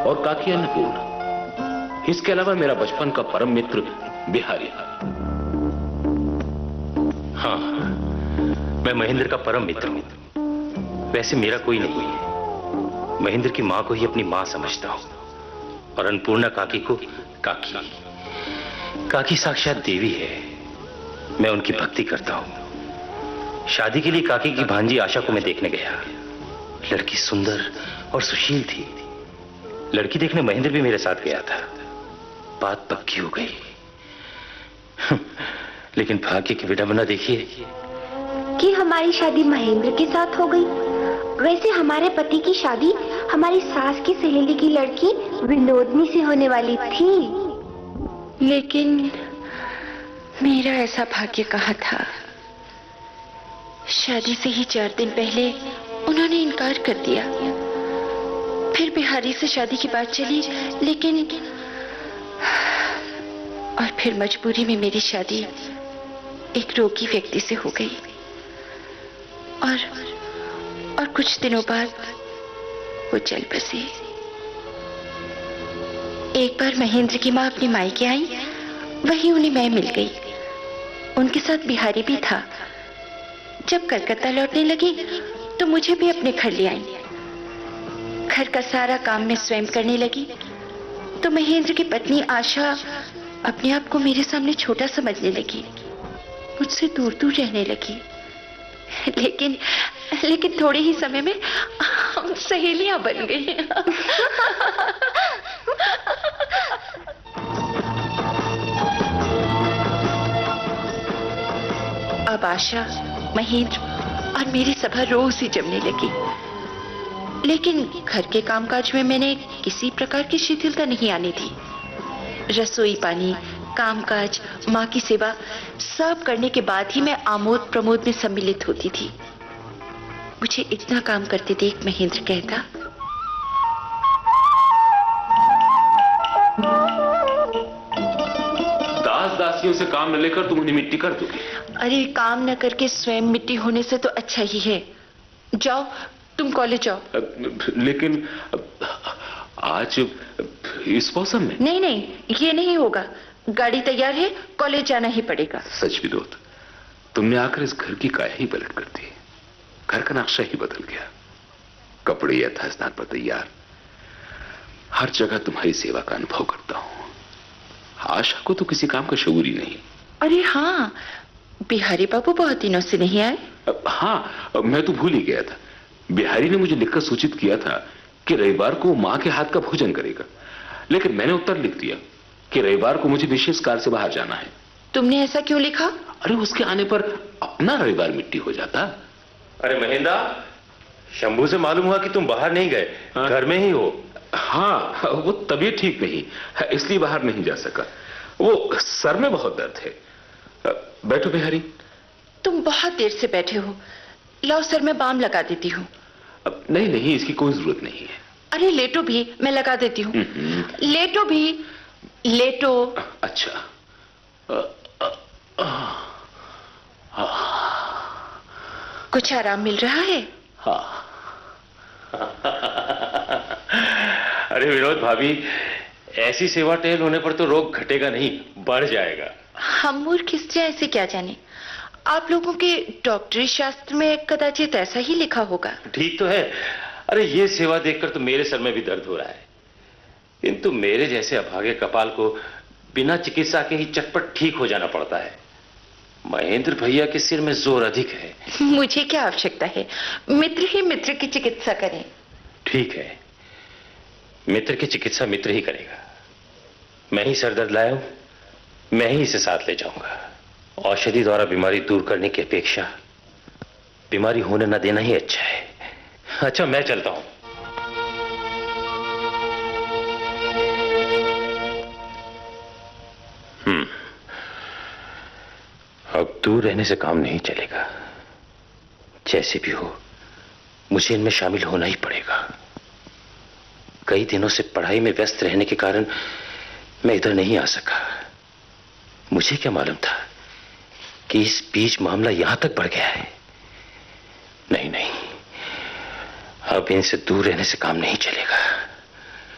और काकी अन्नपूर्ण। इसके अलावा मेरा बचपन का परम मित्र बिहारी। हाँ, मैं महेंद्र का परम मित्र हूं। वैसे मेरा कोई नहीं है। महेंद्र की मां को ही अपनी मां समझता हूं और अन्नपूर्णा काकी को काकी। काकी साक्षात देवी है। मैं उनकी भक्ति करता हूं। शादी के लिए काकी की भांजी आशा को मैं देखने गया। लड़की सुंदर और सुशील थी। लड़की देखने महेंद्र भी मेरे साथ गया था। बात पक्की हो गई। लेकिन भाग्य की विडंबना देखिए कि हमारी शादी महेंद्र के साथ हो गई। वैसे हमारे पति की शादी हमारी सास की सहेली की लड़की विनोदनी से होने वाली थी, लेकिन मेरा ऐसा भाग्य कहाँ था। शादी से ही 4 दिन पहले उन्होंने इनकार कर दिया। फिर बिहारी से शादी की बात चली, लेकिन और फिर मजबूरी में मेरी शादी एक रोगी व्यक्ति से हो गई। और कुछ दिनों बाद वो चल बसी। एक बार महेंद्र की मां अपनी मायके आई, वहीं उन्हें मैं मिल गई। उनके साथ बिहारी भी था। जब कलकत्ता लौटने लगी तो मुझे भी अपने घर ले आई। घर का सारा काम मैं स्वयं करने लगी तो महेंद्र की पत्नी आशा अपने आप को मेरे सामने छोटा समझने लगी। मुझसे दूर दूर रहने लगी। लेकिन थोड़े ही समय में हम सहेलियां बन गई। अब आशा, महेंद्र और मेरी सभा रोज ही जमने लगी। लेकिन घर के कामकाज में मैंने किसी प्रकार की शिथिलता नहीं आने दी। रसोई पानी, कामकाज, माँ की सेवा सब करने के बाद ही मैं आमोद प्रमोद में सम्मिलित होती थी। मुझे इतना काम करते देख महेंद्र कहता, दास दासियों से काम न लेकर तुम उन्हें मिट्टी कर दोगे। अरे काम न करके स्वयं मिट्टी होने से तो अच्छा ही है। जाओ, तुम कॉलेज जाओ। लेकिन आज इस मौसम में? नहीं, ये नहीं होगा। गाड़ी तैयार है, कॉलेज जाना ही पड़ेगा। सच विनोद, तुमने आकर इस घर की काया ही पलट कर दी। घर का नक्शा ही बदल गया। कपड़े यथास्थान पर तैयार। हर जगह तुम्हारी सेवा का अनुभव करता हूं। आशा को तो किसी काम का शऊर ही नहीं। अरे हाँ, बिहारी बाबू बहुत दिनों से नहीं आए। हाँ, मैं तो भूल ही गया था। बिहारी ने मुझे लिखकर सूचित किया था कि रविवार को मां के हाथ का भोजन करेगा। लेकिन मैंने उत्तर लिख दिया कि रविवार को मुझे विशेष कार्य से बाहर जाना है। तुमने ऐसा क्यों लिखा? अरे उसके आने पर अपना रविवार मिट्टी हो जाता। अरे महेंद्र, शंभू से मालूम हुआ कि तुम बाहर नहीं गए, घर में ही हो। हाँ, वो तबीयत ठीक नहीं, इसलिए बाहर नहीं जा सका। वो सर में बहुत दर्द है। बैठो बिहारी। तुम बहुत देर से बैठे हो। लाओ, सर में बाम लगा देती हूँ। नहीं, इसकी कोई जरूरत नहीं है। अरे लेटो भी, मैं लगा देती हूँ। लेटो भी, लेटो। अच्छा। कुछ आराम मिल रहा है? हाँ। अरे विनोद भाभी, ऐसी सेवा टहल होने पर तो रोग घटेगा नहीं, बढ़ जाएगा। हम मूर्ख इससे ऐसे क्या जाने। आप लोगों के डॉक्टरी शास्त्र में कदाचित ऐसा ही लिखा होगा। ठीक तो है। अरे ये सेवा देखकर तो मेरे सर में भी दर्द हो रहा है। किंतु मेरे जैसे अभागे कपाल को बिना चिकित्सा के ही चटपट ठीक हो जाना पड़ता है। महेंद्र भैया के सिर में जोर अधिक है। मुझे क्या आवश्यकता है? मित्र ही मित्र की चिकित्सा करें। ठीक है, मित्र की चिकित्सा मित्र ही करेगा। मैं ही सर दर्द लाया हूं, मैं ही इसे साथ ले जाऊंगा। औषधि द्वारा बीमारी दूर करने की अपेक्षा बीमारी होने न देना ही अच्छा है। अच्छा, मैं चलता हूं। अब दूर रहने से काम नहीं चलेगा। जैसे भी हो, मुझे इनमें शामिल होना ही पड़ेगा। कई दिनों से पढ़ाई में व्यस्त रहने के कारण मैं इधर नहीं आ सका। मुझे क्या मालूम था कि इस बीच मामला यहां तक बढ़ गया है। नहीं, अब इनसे दूर रहने से काम नहीं चलेगा।